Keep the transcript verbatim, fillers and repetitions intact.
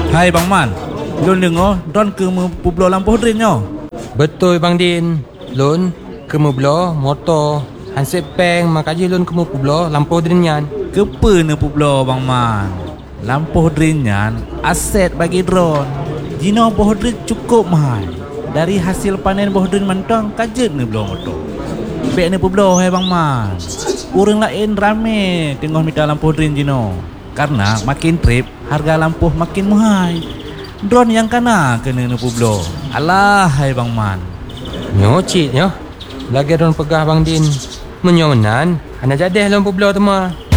Hai Bang Man, Lun dengar drone ke Pueblo Lampu Drin nyo. Betul Bang Din. Lun ke Pueblo motor Hansip peng makaji lun ke Pueblo Lampu Drin yan. Kepa ne Pueblo Bang Man. Lampu Drin yan aset bagi drone. Jino Boh Drin cukup mahal. Dari hasil panen Boh Drin mentang kajet ne belah motor. Bek ne Pueblo hai Bang Man. Orang lain rame tengok mita lampu Drin Jino. Karena makin trip harga lampu makin mahal. Drone yang kana kena ne Pueblo. Alah hai Bang Man. Nyocit nyo. Lagi orang pegah Bang Din. Menyo menan. Ana jadeh lun Pueblo tu mah.